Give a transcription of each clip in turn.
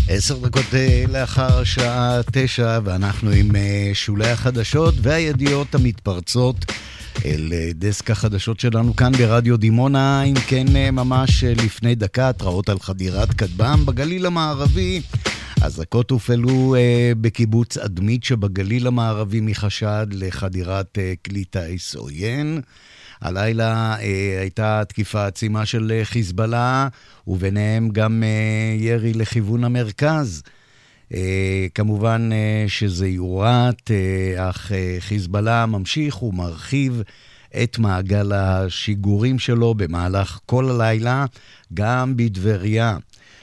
10 דקות לאחר השעה 9, ואנחנו עם שולי החדשות והידיעות המתפרצות אל דסק החדשות שלנו כאן ברדיו דימונה. אם כן, ממש לפני דקה, התראות על חדירת כטב"ם בגליל המערבי. אזעקות הופעלו בקיבוץ אדמית שבגליל המערבי מחשד לחדירת כלי טיס עוין. הלילה הייתה תקיפה עצימה של חיזבאללה, וביניהם גם ירי לכיוון המרכז. כמובן שזה יורט, אך חיזבאללה ממשיך ומרחיב את מעגל השיגורים שלו במהלך כל הלילה, גם בדבריה.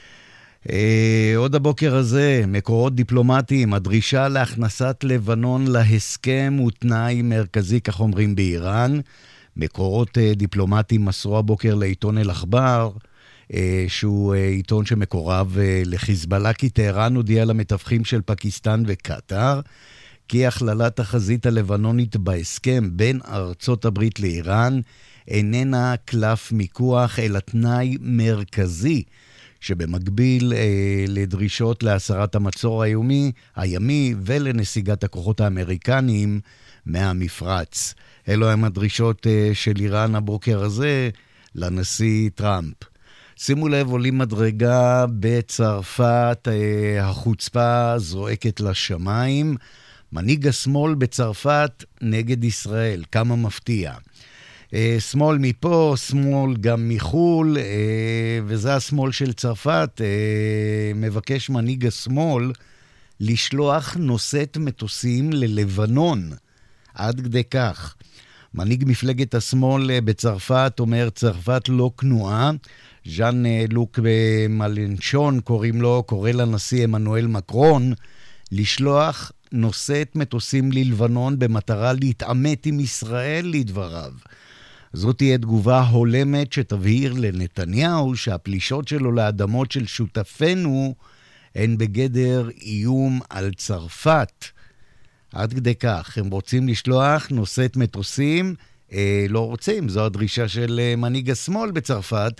עוד הבוקר הזה, מקורות דיפלומטיים, הדרישה להכנסת לבנון להסכם הוא תנאי מרכזי, כך אומרים באיראן. מקורות דיפלומטיים מסרו הבוקר לעיתון אל-אחבר, שהוא עיתון שמקורב לחיזבאללה, כי טהרן הודיע למתווכים של פקיסטן וקטר, כי הכללת החזית הלבנונית בהסכם בין ארצות הברית לאיראן איננה קלף מיקוח, אלא תנאי מרכזי, שבמקביל לדרישות להסרת המצור הימי ולנסיגת הכוחות האמריקניים מהמפרץ. אלו הם הדרישות של איראן הבוקר הזה לנשיא טראמפ. שימו לב, עולים מדרגה בצרפת, החוצפה זרועקת לשמיים. מנהיג השמאל בצרפת נגד ישראל, כמה מפתיע. שמאל מפה, שמאל גם מחול, וזה השמאל של צרפת. מבקש מנהיג השמאל לשלוח נושאת מטוסים ללבנון. עד כדי כך. מנהיג מפלגת השמאל בצרפת אומר, צרפת לא כנועה. ז'אן לוק מלנשון קורא לנשיא אמנואל מקרון לשלוח נושאת מטוסים ללבנון במטרה להתעמת עם ישראל, לדבריו. זאת תהיה תגובה הולמת שתבהיר לנתניהו שהפלישות שלו לאדמות של שותפינו הן בגדר איום על צרפת. עד כדי כך, הם רוצים לשלוח נושאת מטוסים, לא רוצים, זו הדרישה של מנהיג השמאל בצרפת,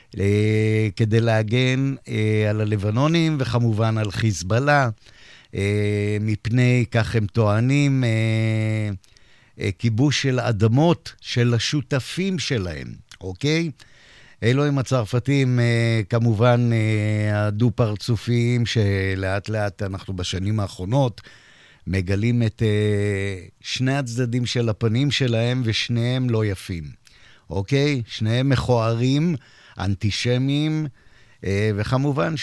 כדי להגן על הלבנונים וכמובן על חיזבאללה, מפני, כך הם טוענים, כיבוש של אדמות של השותפים שלהם, אוקיי? אלו הם הצרפתים, כמובן הדו-פרצופיים שלאט לאט אנחנו בשנים האחרונות, מגלים את שני הצדדים של הפנים שלהם, ושניהם לא יפים. אוקיי? שניהם מכוערים, אנטישמים, וכמובן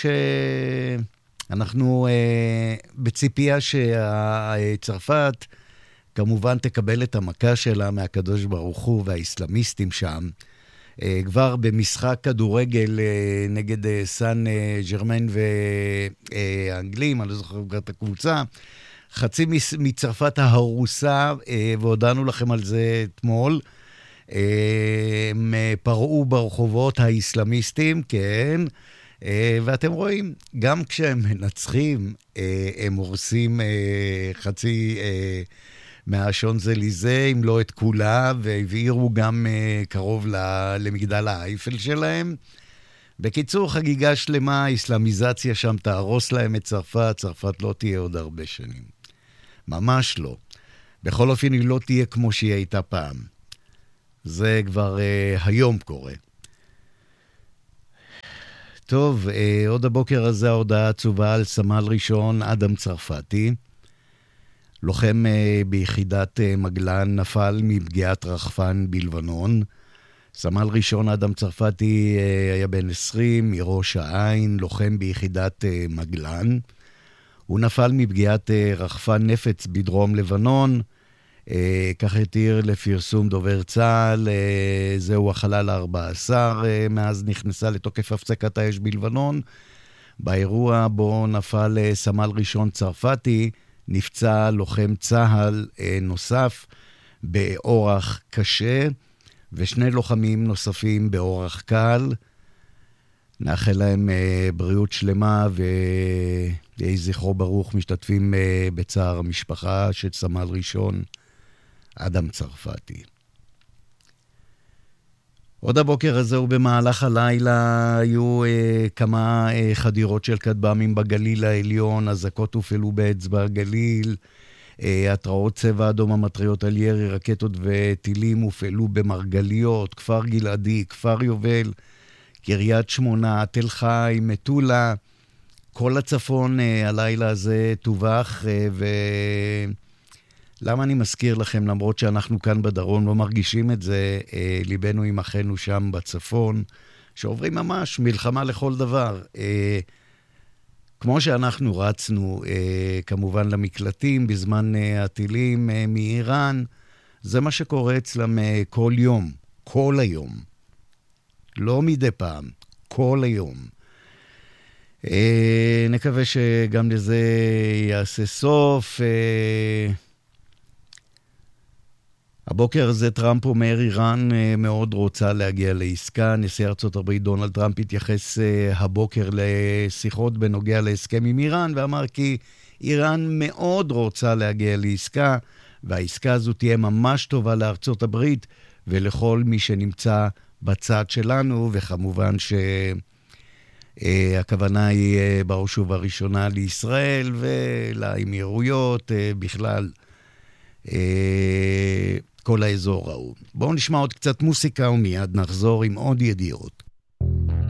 שאנחנו בציפייה שצרפת כמובן תקבל את המכה שלה מהקדוש ברוך הוא והאסלאמיסטים שם. כבר במשחק כדורגל נגד סן ג'רמן והאנגלים, אני לא זוכר את הקבוצה, חצי מצרפת ההרוסה, והודענו לכם על זה אתמול, הם פרעו ברחובות האסלאמיסטים, כן, ואתם רואים, גם כשהם מנצחים, הם הורסים חצי מהשונזליזה, אם לא את כולה, והבעירו גם קרוב למגדל האייפל שלהם. בקיצור, חגיגה שלמה, האסלאמיזציה שם תהרוס להם את צרפת, צרפת לא תהיה עוד הרבה שנים. ממש לא. בכל אופן היא לא תהיה כמו שהיא הייתה פעם. זה כבר היום קורה. טוב, עוד הבוקר הזה ההודעה עצובה על סמל ראשון אדם צרפתי. לוחם ביחידת מגלן נפל מפגיעת רחפן בלבנון. סמל ראשון אדם צרפתי היה בן 20 מראש העין, לוחם ביחידת מגלן. הוא נפל מפגיעת רחפן נפץ בדרום לבנון, כך התיר לפרסום דובר צה"ל, זהו החלל ה-14 מאז נכנסה לתוקף הפסקת האש בלבנון. באירוע בו נפל סמל ראשון צרפתי, נפצע לוחם צה"ל נוסף באורח קשה, ושני לוחמים נוספים באורח קל. נאחל להם בריאות שלמה ויהי זכרו ברוך. משתתפים בצער המשפחה של סמל ראשון אדם צרפתי. עוד הבוקר הזה ובמהלך הלילה היו כמה חדירות של כטב"מים בגליל העליון, אזעקות הופעלו באצבע הגליל, התראות צבע אדום המטריות על ירי רקטות וטילים הופעלו במרגליות, כפר גלעדי, כפר יובל, קריית שמונה, תל חי, מטולה, כל הצפון הלילה הזה טווח. למה אני מזכיר לכם, למרות שאנחנו כאן בדרום לא מרגישים את זה, ליבנו עם אחינו שם בצפון, שעוברים ממש מלחמה לכל דבר. כמו שאנחנו רצנו כמובן למקלטים בזמן הטילים מאיראן, זה מה שקורה אצלם כל יום, כל היום. לא מדי פעם, כל היום. נקווה שגם לזה יעשה סוף. הבוקר הזה טראמפ אומר, איראן מאוד רוצה להגיע לעסקה. נשיא ארצות הברית דונלד טראמפ התייחס הבוקר לשיחות בנוגע להסכם עם איראן, ואמר כי איראן מאוד רוצה להגיע לעסקה, והעסקה הזו תהיה ממש טובה לארצות הברית ולכל מי שנמצא בצד שלנו, וכמובן שהכוונה היא בראש ובראשונה לישראל ולאמירויות בכלל. כל האזור ההוא. בואו נשמע עוד קצת מוסיקה ומיד נחזור עם עוד ידיעות.